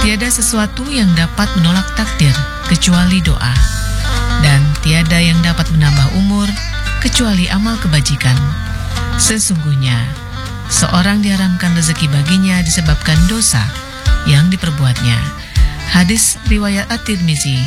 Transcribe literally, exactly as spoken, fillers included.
Tiada sesuatu yang dapat menolak takdir kecuali doa, dan tiada yang dapat menambah umur kecuali amal kebajikan. Sesungguhnya, seorang diharamkan rezeki baginya disebabkan dosa yang diperbuatnya. Hadis riwayat At-Tirmizi.